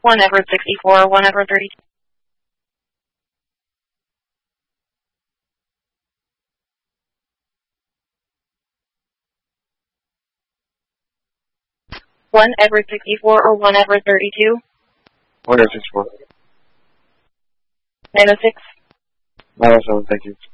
1 Everett 64, 1 Everett 32. 1 Everett 64 or 1 Everett 32. 1 Everett 64. 906. 907, thank you.